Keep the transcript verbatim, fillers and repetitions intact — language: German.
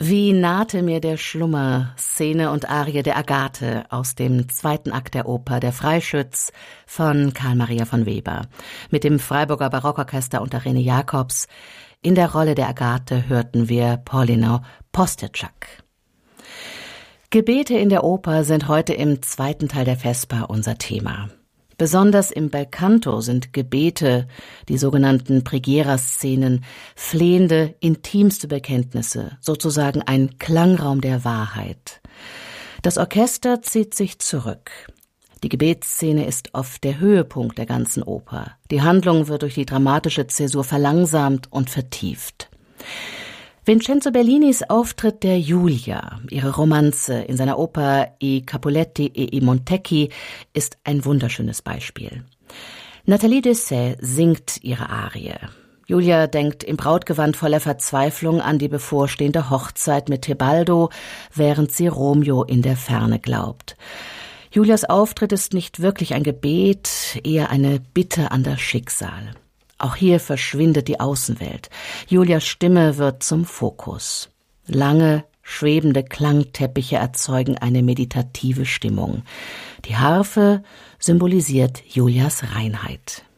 Wie nahte mir der Schlummer, Szene und Arie der Agathe aus dem zweiten Akt der Oper Der Freischütz von Carl Maria von Weber mit dem Freiburger Barockorchester unter René Jacobs. In der Rolle der Agathe hörten wir Paulina Posteczak. Gebete in der Oper sind heute im zweiten Teil der Vesper unser Thema. Besonders im Belcanto sind Gebete, die sogenannten Preghiera-Szenen, flehende, intimste Bekenntnisse, sozusagen ein Klangraum der Wahrheit. Das Orchester zieht sich zurück. Die Gebetsszene ist oft der Höhepunkt der ganzen Oper. Die Handlung wird durch die dramatische Zäsur verlangsamt und vertieft. Vincenzo Bellinis Auftritt der Julia, ihre Romanze in seiner Oper I Capuletti e i Montecchi, ist ein wunderschönes Beispiel. Nathalie Dessay singt ihre Arie. Julia denkt im Brautgewand voller Verzweiflung an die bevorstehende Hochzeit mit Tebaldo, während sie Romeo in der Ferne glaubt. Julias Auftritt ist nicht wirklich ein Gebet, eher eine Bitte an das Schicksal. Auch hier verschwindet die Außenwelt. Julias Stimme wird zum Fokus. Lange, schwebende Klangteppiche erzeugen eine meditative Stimmung. Die Harfe symbolisiert Julias Reinheit.